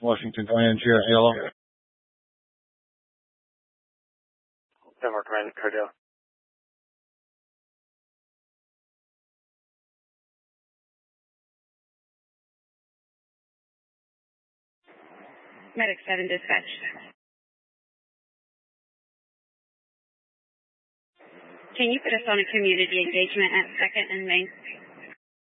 Washington Command Chair Ayala. Denver Command Cardell. Medic 7 dispatch. Can you put us on a community engagement at 2nd and Main?